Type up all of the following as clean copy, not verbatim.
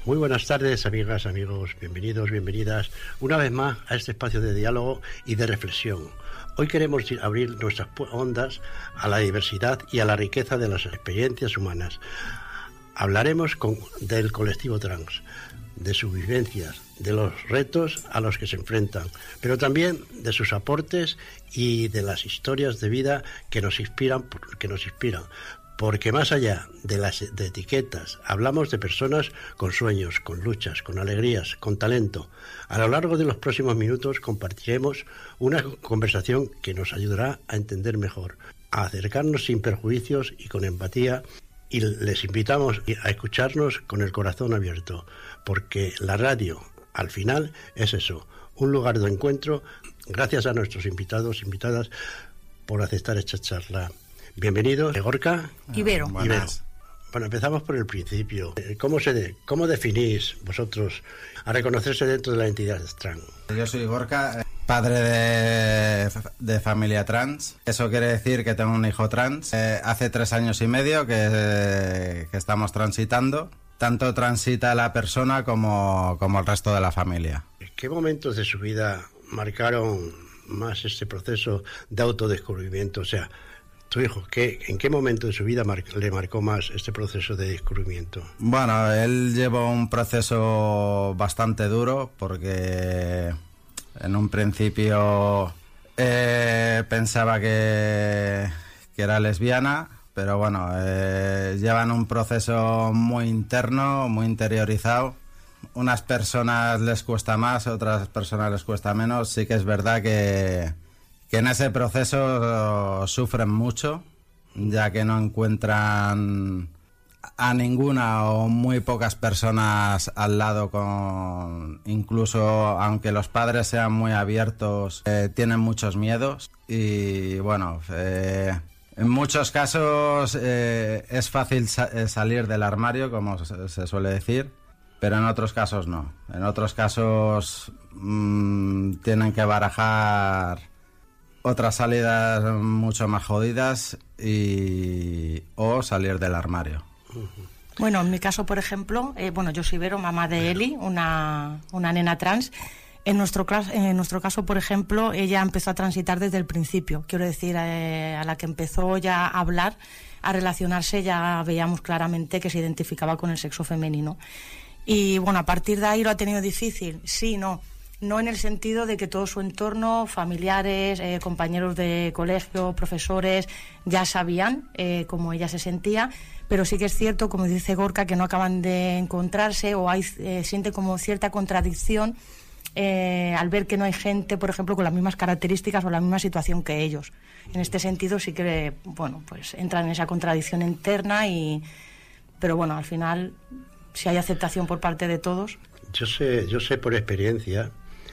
Muy buenas tardes, amigas, amigos, bienvenidos, bienvenidas una vez más a este espacio de diálogo y de reflexión. Hoy queremos abrir nuestras ondas a la diversidad y a la riqueza de las experiencias humanas. Hablaremos del colectivo trans, de sus vivencias, de los retos a los que se enfrentan, pero también de sus aportes y de las historias de vida que nos inspiran, porque más allá de las etiquetas, hablamos de personas con sueños, con luchas, con alegrías, con talento. A lo largo de los próximos minutos compartiremos una conversación que nos ayudará a entender mejor, a acercarnos sin perjuicios y con empatía, y les invitamos a escucharnos con el corazón abierto, porque la radio, al final, es eso, un lugar de encuentro. Gracias a nuestros invitados, invitadas, por aceptar esta charla. Bienvenidos, Gorka. Ibero. Bueno, empezamos por el principio. ¿Cómo definís vosotros a reconocerse dentro de la entidad trans? Yo soy Gorka, padre de familia trans. Eso quiere decir que tengo un hijo trans. Hace 3 años y medio que estamos transitando. Tanto transita la persona como el resto de la familia. ¿Qué momentos de su vida marcaron más este proceso de autodescubrimiento? O sea, tu hijo, ¿en qué momento de su vida le marcó más este proceso de descubrimiento? Bueno, él llevó un proceso bastante duro porque en un principio pensaba que era lesbiana, pero bueno, llevan un proceso muy interno, muy interiorizado. Unas personas les cuesta más, otras personas les cuesta menos. Sí que es verdad que en ese proceso sufren mucho, ya que no encuentran a ninguna o muy pocas personas al lado, incluso aunque los padres sean muy abiertos, tienen muchos miedos. Y bueno, en muchos casos es fácil salir del armario, como se suele decir, pero en otros casos no. En otros casos tienen que barajar otras salidas mucho más jodidas o salir del armario. Bueno, en mi caso, por ejemplo, yo soy Ibero, mamá de Eli, una nena trans. En nuestro caso, por ejemplo, ella empezó a transitar desde el principio. Quiero decir, a la que empezó ya a hablar, a relacionarse, ya veíamos claramente que se identificaba con el sexo femenino. Y bueno, a partir de ahí lo ha tenido difícil. Sí, no. No en el sentido de que todo su entorno, familiares, compañeros de colegio, profesores, ya sabían cómo ella se sentía, pero sí que es cierto, como dice Gorka, que no acaban de encontrarse o siente como cierta contradicción al ver que no hay gente, por ejemplo, con las mismas características o la misma situación que ellos. En este sentido sí que, pues entran en esa contradicción interna, pero bueno, al final, si hay aceptación por parte de todos. Yo sé por experiencia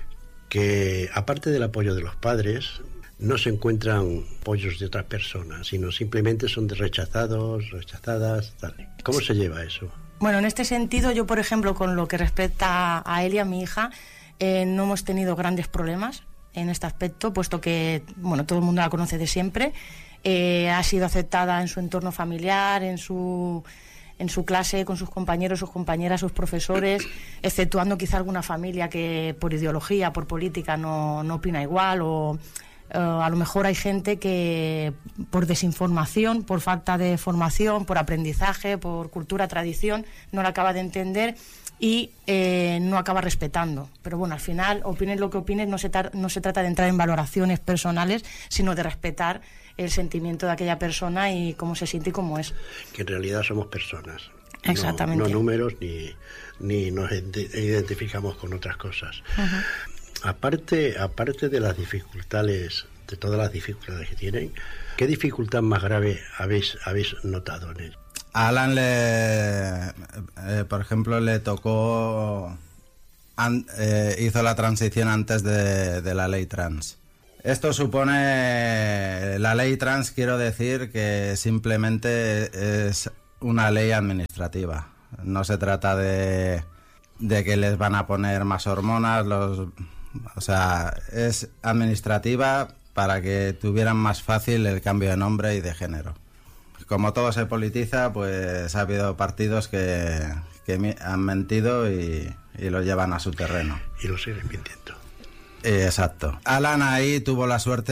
que, aparte del apoyo de los padres, no se encuentran apoyos de otras personas, sino simplemente son rechazadas, tal. ¿Cómo se lleva eso? Bueno, en este sentido, yo, por ejemplo, con lo que respecta a Eli, a mi hija, no hemos tenido grandes problemas en este aspecto, puesto que, todo el mundo la conoce de siempre. Ha sido aceptada en su entorno familiar, en su clase, con sus compañeros, sus compañeras, sus profesores, exceptuando quizá alguna familia que por ideología, por política no opina igual, o a lo mejor hay gente que por desinformación, por falta de formación, por aprendizaje, por cultura, tradición, no la acaba de entender y no acaba respetando. Pero bueno, al final, opines lo que opines, no se trata de entrar en valoraciones personales, sino de respetar el sentimiento de aquella persona y cómo se siente y cómo es. Que en realidad somos personas. Exactamente. No números ni nos identificamos con otras cosas. Uh-huh. Aparte de las dificultades, de todas las dificultades que tienen, ¿qué dificultad más grave habéis notado en él? A Alan, por ejemplo, le tocó, hizo la transición antes de la ley trans. Esto supone, la ley trans, quiero decir que simplemente es una ley administrativa. No se trata de que les van a poner más hormonas, es administrativa para que tuvieran más fácil el cambio de nombre y de género. Como todo se politiza, pues ha habido partidos que que han mentido y lo llevan a su terreno. Y lo siguen mintiendo. Exacto. Alan ahí tuvo la suerte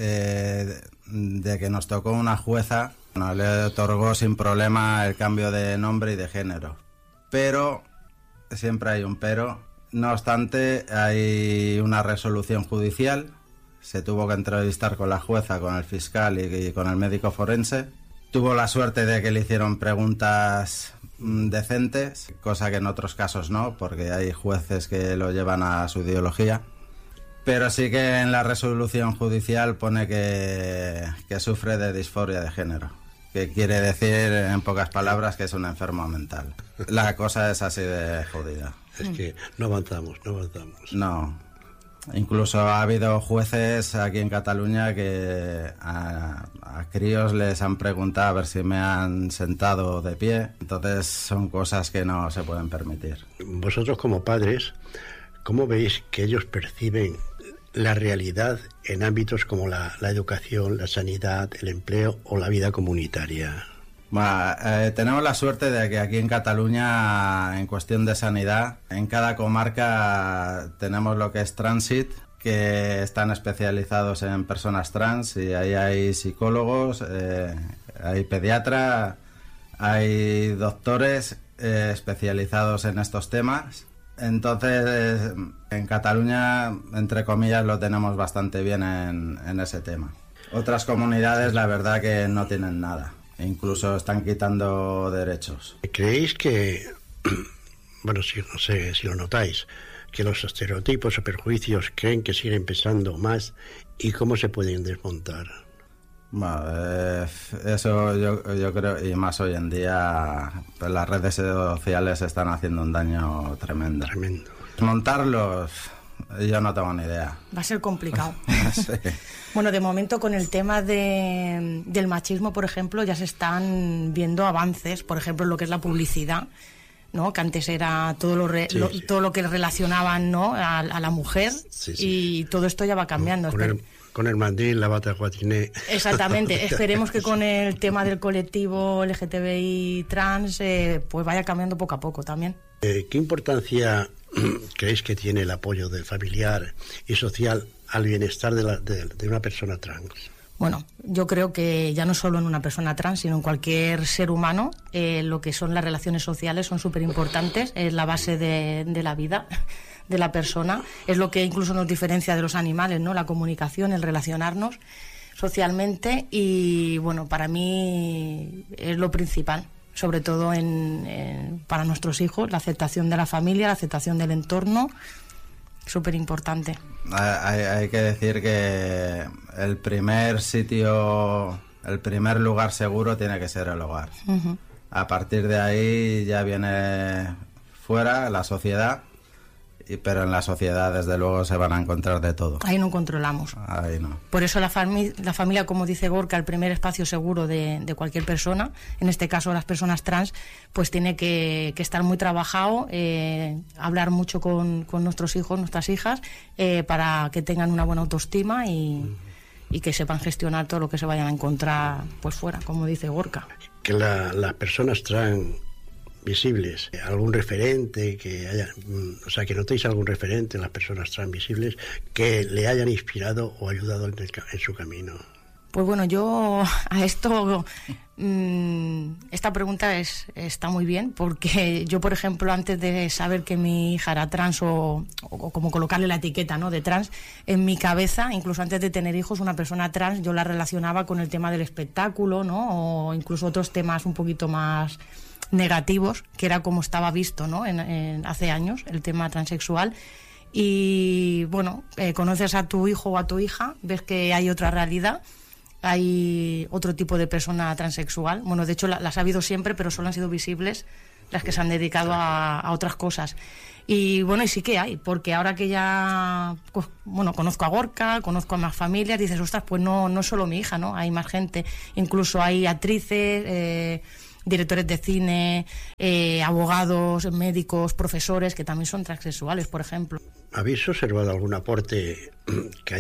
de que nos tocó una jueza, le otorgó sin problema el cambio de nombre y de género. Pero, siempre hay un pero, no obstante, hay una resolución judicial, se tuvo que entrevistar con la jueza, con el fiscal y con el médico forense. Tuvo la suerte de que le hicieron preguntas decentes, cosa que en otros casos no, porque hay jueces que lo llevan a su ideología. Pero sí que en la resolución judicial pone que sufre de disforia de género, que quiere decir, en pocas palabras, que es un enfermo mental. La cosa es así de jodida. Es que no avanzamos. No. Incluso ha habido jueces aquí en Cataluña que a críos les han preguntado a ver si me han sentado de pie. Entonces son cosas que no se pueden permitir. Vosotros como padres, ¿cómo veis que ellos perciben la realidad en ámbitos como la educación, la sanidad, el empleo o la vida comunitaria? Bueno, tenemos la suerte de que aquí en Cataluña, en cuestión de sanidad, en cada comarca tenemos lo que es Transit, que están especializados en personas trans, y ahí hay psicólogos, hay pediatra, hay doctores especializados en estos temas. Entonces, en Cataluña, entre comillas, lo tenemos bastante bien en ese tema. Otras comunidades, la verdad que no tienen nada. Incluso están quitando derechos. ¿Creéis que, bueno, no sé si lo notáis, que los estereotipos o perjuicios creen que siguen pesando más y cómo se pueden desmontar? Bueno, eso yo creo, y más hoy en día, pues las redes sociales están haciendo un daño tremendo. Desmontarlos, yo no tengo ni idea. Va a ser complicado. Sí. Bueno, de momento con el tema del machismo, por ejemplo, ya se están viendo avances, por ejemplo, en lo que es la publicidad, ¿no? Que antes era todo todo lo que relacionaban, ¿no? a la mujer, y todo esto ya va cambiando. Con el mandil, la bata guatiné. Exactamente. Esperemos que con el tema del colectivo LGTBI trans pues vaya cambiando poco a poco también. ¿Qué importancia creéis que tiene el apoyo del familiar y social al bienestar de una persona trans? Bueno, yo creo que ya no solo en una persona trans, sino en cualquier ser humano, lo que son las relaciones sociales son súper importantes, es la base de la vida de la persona, es lo que incluso nos diferencia de los animales, ¿no? La comunicación, el relacionarnos socialmente, y bueno, para mí es lo principal, sobre todo para nuestros hijos, la aceptación de la familia, la aceptación del entorno, súper importante. Hay que decir que el primer lugar seguro tiene que ser el hogar. Uh-huh. A partir de ahí ya viene fuera la sociedad, pero en la sociedad desde luego se van a encontrar de todo. Ahí no controlamos. Ahí no. Por eso la familia, como dice Gorka, el primer espacio seguro de cualquier persona, en este caso las personas trans, pues tiene que estar muy trabajado, hablar mucho con nuestros hijos, nuestras hijas, para que tengan una buena autoestima y que sepan gestionar todo lo que se vayan a encontrar pues fuera, como dice Gorka. Que las personas trans visibles, algún referente que haya, o sea, que notéis algún referente en las personas transvisibles que le hayan inspirado o ayudado en su camino. Pues bueno, yo a esto, esta pregunta está muy bien, porque yo, por ejemplo, antes de saber que mi hija era trans o como colocarle la etiqueta, ¿no?, de trans, en mi cabeza, incluso antes de tener hijos, una persona trans yo la relacionaba con el tema del espectáculo, ¿no?, o incluso otros temas un poquito más negativos, que era como estaba visto, ¿no?, hace años, el tema transexual. Y bueno, conoces a tu hijo o a tu hija, ves que hay otra realidad, hay otro tipo de persona transexual. Bueno, de hecho las ha habido siempre, pero solo han sido visibles las que se han dedicado a otras cosas. Y bueno, y sí que hay, porque ahora que ya, pues, bueno, conozco a Gorka, conozco a más familias, dices, ostras, pues no es solo mi hija, ¿no? Hay más gente, incluso hay actrices, directores de cine, abogados, médicos, profesores que también son transexuales, por ejemplo. ¿Habéis observado algún aporte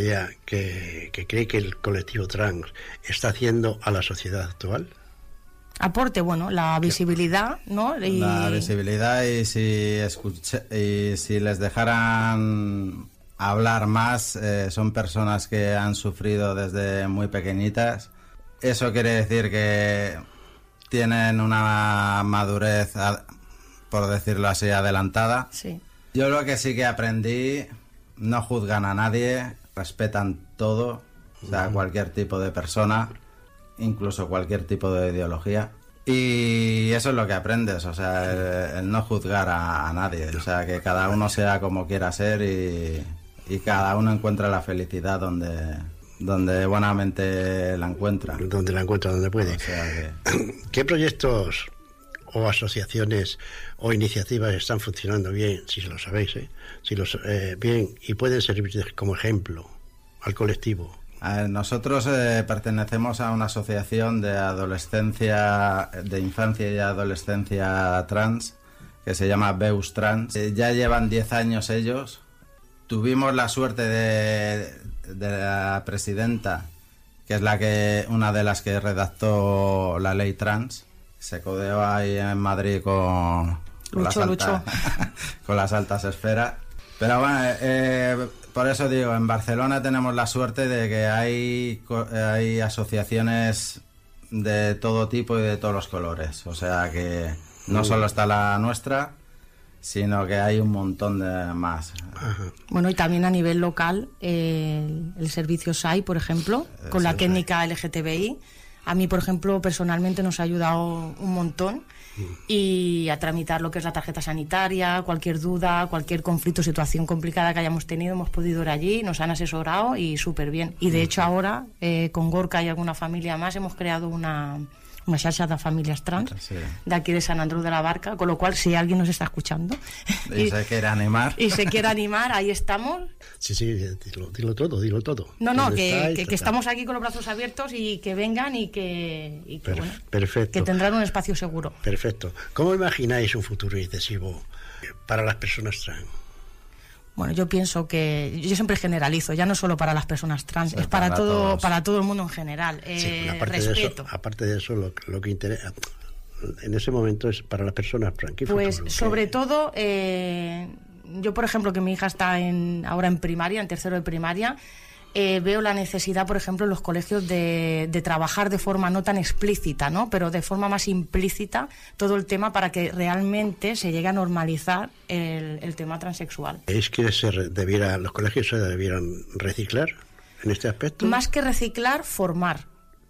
que cree que el colectivo trans está haciendo a la sociedad actual? Aporte, bueno, la visibilidad, ¿no? La visibilidad, y si les dejaran hablar más, son personas que han sufrido desde muy pequeñitas. Eso quiere decir que tienen una madurez, por decirlo así, adelantada. Sí. Yo lo que sí que aprendí, no juzgan a nadie, respetan todo, o sea, cualquier tipo de persona, incluso cualquier tipo de ideología. Y eso es lo que aprendes, o sea, el no juzgar a nadie, o sea, que cada uno sea como quiera ser y cada uno encuentra la felicidad donde buenamente la encuentra. Donde la encuentra, donde puede. O sea ¿Qué proyectos o asociaciones o iniciativas están funcionando bien, si lo sabéis, bien, y pueden servir como ejemplo al colectivo? Nosotros pertenecemos a una asociación de infancia y adolescencia trans, que se llama Veus Trans. Ya llevan 10 años ellos. Tuvimos la suerte de la presidenta, que es una de las que redactó la ley trans. Se codeó ahí en Madrid con las altas esferas. Pero bueno, por eso digo, en Barcelona tenemos la suerte de que hay asociaciones de todo tipo y de todos los colores. O sea que no solo está la nuestra, sino que hay un montón de más. Ajá. Bueno, y también a nivel local, el servicio SAI, por ejemplo, con la técnica LGTBI, a mí, por ejemplo, personalmente nos ha ayudado un montón, y a tramitar lo que es la tarjeta sanitaria, cualquier duda, cualquier conflicto, situación complicada que hayamos tenido, hemos podido ir allí, nos han asesorado y súper bien. Y de hecho ahora, con Gorka y alguna familia más, hemos creado una xarxa de familias trans, sí, de aquí de Sant Andreu de la Barca, con lo cual si alguien nos está escuchando y se quiere animar, ahí estamos. Sí, dilo todo. No, que estamos aquí con los brazos abiertos y que vengan y que perfecto, que tendrán un espacio seguro. Perfecto. ¿Cómo imagináis un futuro incisivo para las personas trans? Bueno, yo pienso que yo siempre generalizo, ya no solo para las personas trans, sí, es para todo el mundo en general. Respeto. Aparte de eso, lo que interesa en ese momento es para las personas trans. Pues sobre todo, yo por ejemplo, que mi hija está ahora en primaria, en tercero de primaria, veo la necesidad, por ejemplo, en los colegios de trabajar de forma no tan explícita, ¿no?, pero de forma más implícita todo el tema para que realmente se llegue a normalizar el tema transexual. ¿Es que los colegios se debieran reciclar en este aspecto? Más que reciclar, formar.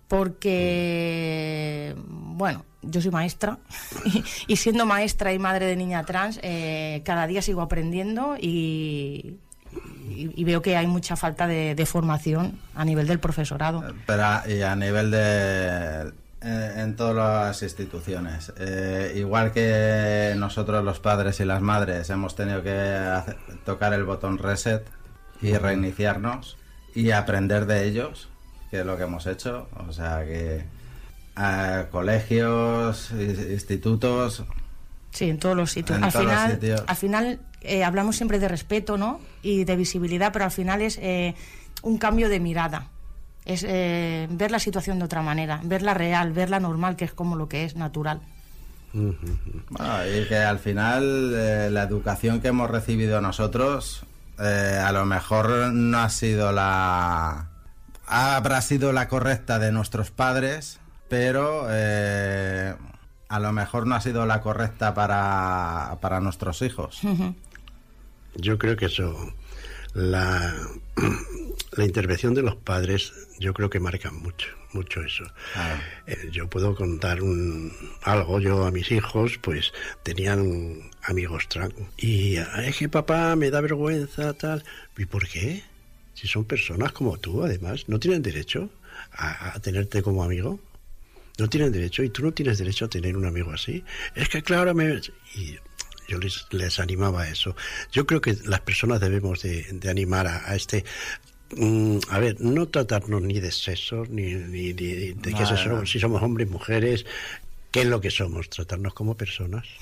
Porque, bueno, yo soy maestra y siendo maestra y madre de niña trans, cada día sigo aprendiendo y veo que hay mucha falta de formación a nivel del profesorado. Y a nivel en todas las instituciones. Igual que nosotros los padres y las madres hemos tenido que tocar el botón reset y reiniciarnos y aprender de ellos, que es lo que hemos hecho. O sea que colegios, institutos... Sí, en todos los sitios. Al final hablamos siempre de respeto, ¿no?, y de visibilidad, pero al final es un cambio de mirada. Es ver la situación de otra manera, verla real, verla normal, que es como lo que es, natural. Bueno, y que al final la educación que hemos recibido nosotros a lo mejor no ha sido habrá sido la correcta de nuestros padres, pero a lo mejor no ha sido la correcta para nuestros hijos. Yo creo que eso, la intervención de los padres, yo creo que marca mucho eso. Yo puedo contar algo. Yo a mis hijos, pues, tenían amigos trans. Y es que papá me da vergüenza, tal. ¿Y por qué? Si son personas como tú, además, ¿no tienen derecho a tenerte como amigo? No tienen derecho, y tú no tienes derecho a tener un amigo así. Es que claro, y yo les animaba a eso. Yo creo que las personas debemos de animar a este... a ver, no tratarnos ni de sexo, ni de qué si somos hombres, mujeres, qué es lo que somos, tratarnos como personas.